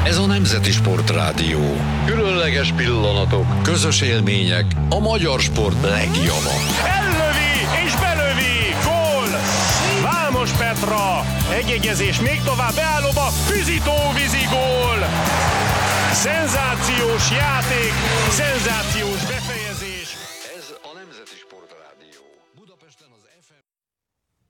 Ez a Nemzeti Sportrádió. Különleges pillanatok, közös élmények, a magyar sport legjobbja. Ellövi és belövi! Gól! Vámos Petra! Egyegyezés még tovább beállóba, Füzitó vízi gól! Szenzációs játék, szenzációs befejezés! Ez a Nemzeti Sportrádió. Budapesten az